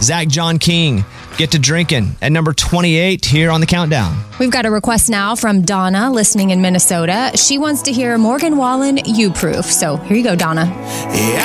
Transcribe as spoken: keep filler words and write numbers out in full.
Zach John King, Get to Drinking at number twenty-eight here on the countdown. We've got a request now from Donna, listening in Minnesota. She wants to hear Morgan Wallen, You Proof. So here you go, Donna. Yeah.